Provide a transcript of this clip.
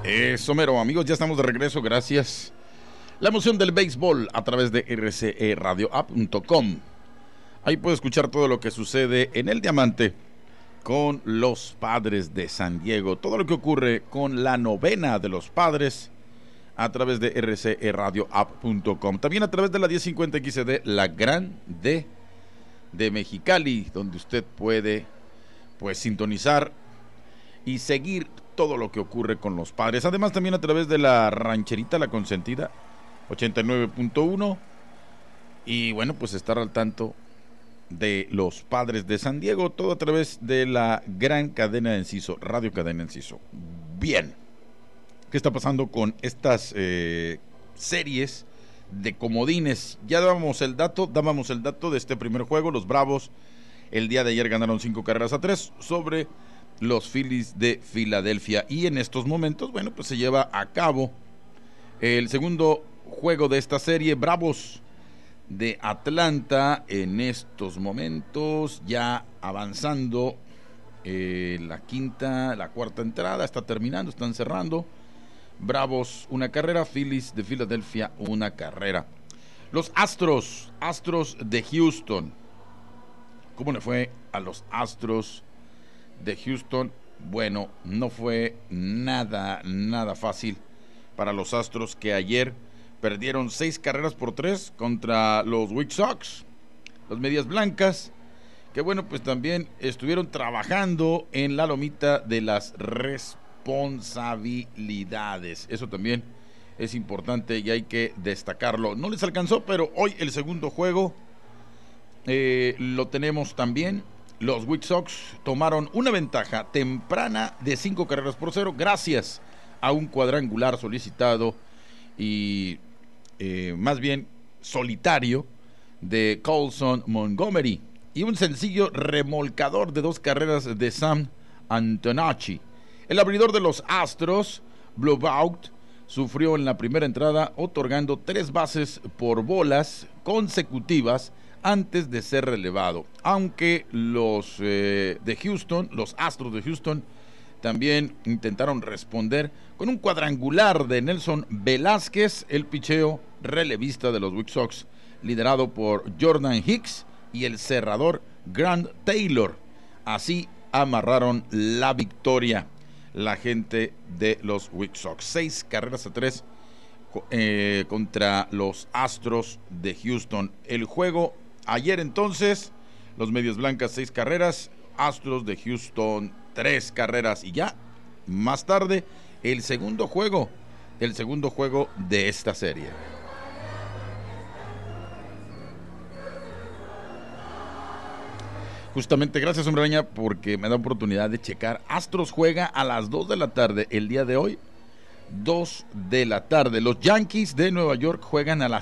Somero, amigos, ya estamos de regreso, gracias. La emoción del béisbol a través de rceradioapp.com. Ahí puede escuchar todo lo que sucede en el Diamante con los Padres de San Diego. Todo lo que ocurre con la novena de los Padres a través de rceradioapp.com. También a través de la 1050 XD, la Gran D de Mexicali, donde usted puede pues sintonizar y seguir todo lo que ocurre con los Padres. Además también a través de la Rancherita, la Consentida 89.1, y bueno, pues estar al tanto de los Padres de San Diego, todo a través de la gran cadena de Enciso, Radio Cadena Enciso. Bien, ¿qué está pasando con estas series de comodines? Ya dábamos el dato de este primer juego. Los Bravos el día de ayer ganaron 5-3 sobre los Phillies de Filadelfia, y en estos momentos, bueno, pues se lleva a cabo el segundo juego de esta serie. Bravos de Atlanta en estos momentos ya avanzando la cuarta entrada, está terminando, están cerrando. Bravos una carrera, Phillies de Filadelfia una carrera. Los Astros de Houston, ¿cómo le fue a los Astros de Houston? Bueno, no fue nada fácil para los Astros, que ayer perdieron 6-3 contra los White Sox. Los Medias Blancas, que bueno, pues también estuvieron trabajando en la lomita de las responsabilidades. Eso también es importante y hay que destacarlo. No les alcanzó, pero hoy el segundo juego lo tenemos también. Los White Sox tomaron una ventaja temprana de 5-0 gracias a un cuadrangular solicitado y más bien solitario de Colson Montgomery y un sencillo remolcador de 2 carreras de Sam Antonacci. El abridor de los Astros, Blowout, sufrió en la primera entrada, otorgando 3 bases por bolas consecutivas antes de ser relevado, aunque los Astros de Houston también intentaron responder con un cuadrangular de Nelson Velázquez, el picheo relevista de los White Sox, liderado por Jordan Hicks y el cerrador Grant Taylor. Así amarraron la victoria la gente de los White Sox, 6-3 contra los Astros de Houston. El juego ayer entonces, los Medias Blancas 6 carreras, Astros de Houston 3 carreras, y ya más tarde el segundo juego de esta serie. Justamente, gracias, hombre araña, porque me da oportunidad de checar. Astros juega a las 2 de la tarde el día de hoy, 2 de la tarde. Los Yankees de Nueva York juegan a las